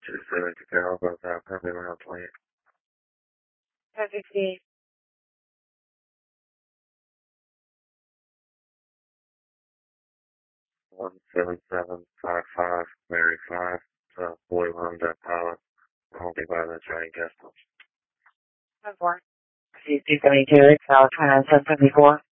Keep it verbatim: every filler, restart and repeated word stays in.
two seven two Carol, both out, probably around twenty. fifteen. one seven seven five five, Mary five, uh, Boy Honda Pilot, only by the train guest house. ten four. two seventy-two, South twenty-nine seven seventy-four.